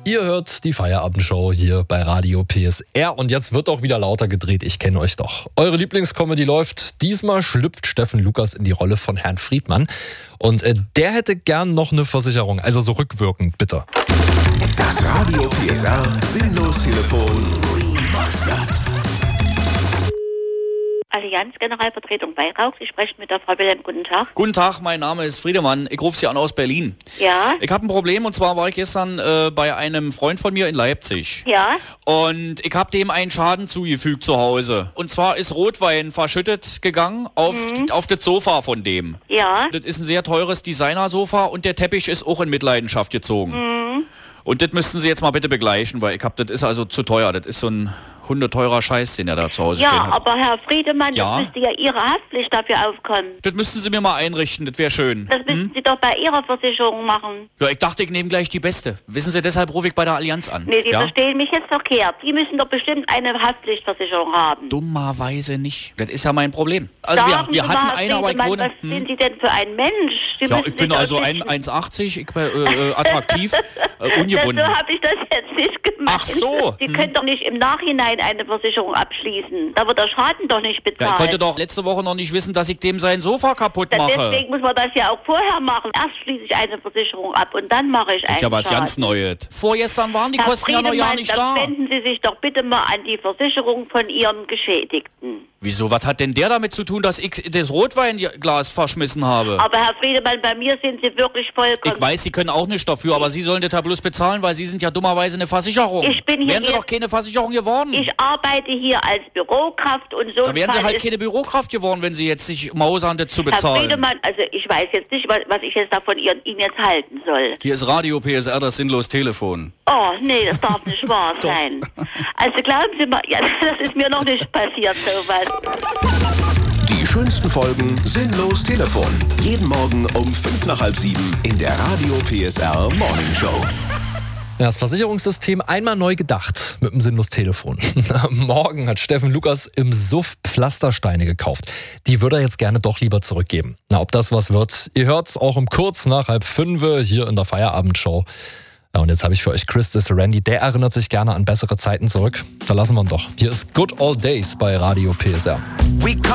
Ihr hört die Feierabendshow hier bei Radio PSR und jetzt wird auch wieder lauter gedreht, ich kenne euch doch. Eure Lieblingscomedy läuft, diesmal schlüpft Steffen Lukas in die Rolle von Herrn Friedmann und der hätte gern noch eine Versicherung, also so rückwirkend, bitte. Das Radio PSR Sinnlos-Telefon Remastered. Allianz Generalvertretung Weihrauch. Sie sprechen mit der Frau Wilhelm. Guten Tag. Guten Tag, mein Name ist Friedemann. Ich rufe Sie an aus Berlin. Ja? Ich habe ein Problem und zwar war ich gestern bei einem Freund von mir in Leipzig. Ja? Und ich habe dem einen Schaden zugefügt zu Hause. Und zwar ist Rotwein verschüttet gegangen auf das Sofa von dem. Ja? Das ist ein sehr teures Designersofa und der Teppich ist auch in Mitleidenschaft gezogen. Und das müssten Sie jetzt mal bitte begleichen, weil das ist also zu teuer. Das ist so ein hundeteurer Scheiß, den er da zu Hause stehen hat. Ja, aber Herr Friedemann, Ja? das müsste ja Ihre Haftpflicht dafür aufkommen. Das müssten Sie mir mal einrichten, das wäre schön. Das müssten Sie doch bei Ihrer Versicherung machen. Ja, ich dachte, ich nehme gleich die beste. Wissen Sie, deshalb rufe ich bei der Allianz an. Nee, Sie ja? verstehen mich jetzt verkehrt. Sie müssen doch bestimmt eine Haftpflichtversicherung haben. Dummerweise nicht. Das ist ja mein Problem. Also Sagen wir Sie hatten mal, eine, aber ich Friedemann, wohne... was sind Sie denn für ein Mensch? Sie Ja, müssen ich bin sich also doch wissen. 1,80, ich bin attraktiv, ungebunden. So habe ich das jetzt nicht gemeint. Ach so. Sie können doch nicht im Nachhinein eine Versicherung abschließen. Da wird der Schaden doch nicht Ja, bezahlt. ich konnte doch letzte Woche noch nicht wissen, dass ich dem sein Sofa kaputt mache. Deswegen muss man das ja auch vorher machen. Erst schließe ich eine Versicherung ab und dann mache ich einen Ist ja was Schaden. ganz Neues. Vorgestern waren die Herr Kosten ja noch ja Friedemann, nicht dann da. wenden Sie sich doch bitte mal an die Versicherung von Ihrem Geschädigten. Wieso, was hat denn der damit zu tun, dass ich das Rotweinglas verschmissen habe? Aber Herr Friedemann, bei mir sind Sie wirklich vollkommen... Ich weiß, Sie können auch nicht dafür, aber Sie sollen das ja bloß bezahlen, weil Sie sind ja dummerweise eine Versicherung. Ich bin hier Wären Sie jetzt- doch keine Versicherung geworden. Ich arbeite hier als Bürokraft und so... Da wären Sie ein Fall halt ist- keine Bürokraft geworden, wenn Sie jetzt sich mausern, das zu Herr bezahlen. Friedemann, also ich weiß jetzt nicht, was ich jetzt davon Ihnen jetzt halten soll. Hier ist Radio PSR, das sinnlos Telefon. Oh, nee, das darf nicht wahr sein. Also glauben Sie mal, ja, das ist mir noch nicht passiert, sowas. Die schönsten Folgen Sinnlos Telefon. Jeden Morgen um 6:55 in der Radio PSR Morning Show. Ja, das Versicherungssystem einmal neu gedacht mit dem Sinnlos-Telefon. Morgen hat Steffen Lukas im Suff Pflastersteine gekauft. Die würde er jetzt gerne doch lieber zurückgeben. Na, ob das was wird, ihr hört's auch um kurz nach 4:30 hier in der Feierabendshow. Ja, und jetzt habe ich für euch Chris Randy, der erinnert sich gerne an bessere Zeiten zurück. Da lassen wir ihn doch. Hier ist Good Old Days bei Radio PSR. We come